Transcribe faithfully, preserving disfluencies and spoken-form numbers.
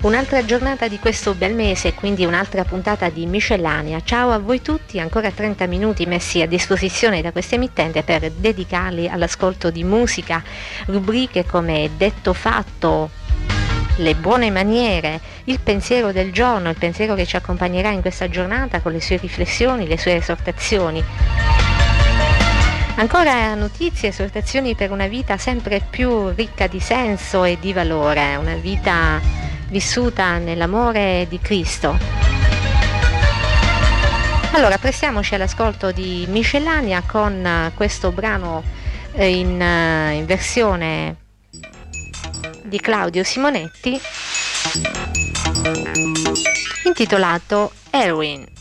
Un'altra giornata di questo bel mese, quindi un'altra puntata di Miscellanea. Ciao a voi tutti, ancora trenta minuti messi a disposizione da questa emittente per dedicarli all'ascolto di musica, rubriche come Detto Fatto, le buone maniere, il pensiero del giorno, il pensiero che ci accompagnerà in questa giornata con le sue riflessioni, le sue esortazioni. Ancora notizie, esortazioni per una vita sempre più ricca di senso e di valore, una vita vissuta nell'amore di Cristo. Allora, prestiamoci all'ascolto di Miscellanea con questo brano in, in versione di Claudio Simonetti intitolato Erwin.